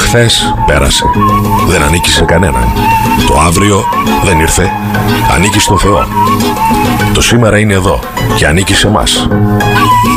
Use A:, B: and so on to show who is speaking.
A: χθες πέρασε, δεν ανήκει σε κανέναν. Το αύριο δεν ήρθε, ανήκει στον Θεό. Το σήμερα είναι εδώ και ανήκει σε μας.